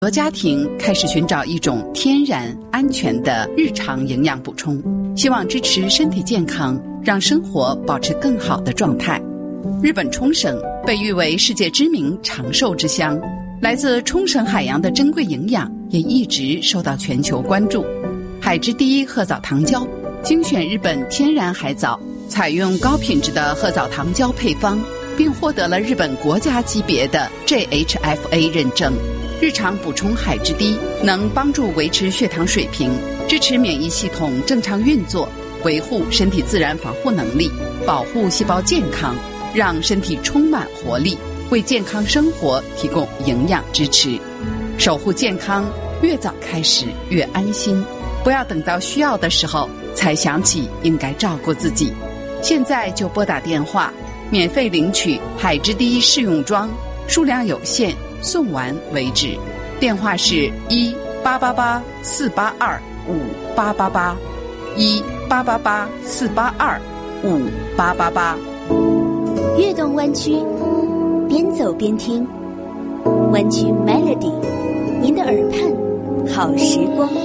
多家庭开始寻找一种天然安全的日常营养补充，希望支持身体健康，让生活保持更好的状态。日本冲绳被誉为世界知名长寿之乡，来自冲绳海洋的珍贵营养也一直受到全球关注。海之第一褐藻糖胶精选日本天然海藻，采用高品质的褐藻糖胶配方，并获得了日本国家级别的 JHFA 认证。日常补充海之滴能帮助维持血糖水平，支持免疫系统正常运作，维护身体自然防护能力，保护细胞健康，让身体充满活力，为健康生活提供营养支持。守护健康，越早开始越安心，不要等到需要的时候才想起应该照顾自己。现在就拨打电话，免费领取海之滴试用装，数量有限，送完为止。电话是1-888-482-5888，1-888-482-5888。 跃动湾区，边走边听，湾区 Melody， 您的耳畔好时光。